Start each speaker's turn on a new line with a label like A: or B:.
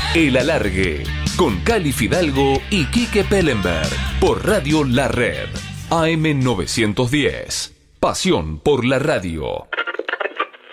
A: El Alargue, con Cali Fidalgo y Quique Pellenberg, por Radio La Red, AM 910. Pasión por la radio.